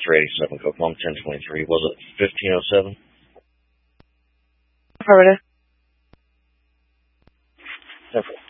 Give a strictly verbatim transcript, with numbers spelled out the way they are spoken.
three eighty-seven, Oklahoma ten twenty-three. Was it fifteen oh seven? Affirmative. Affirmative.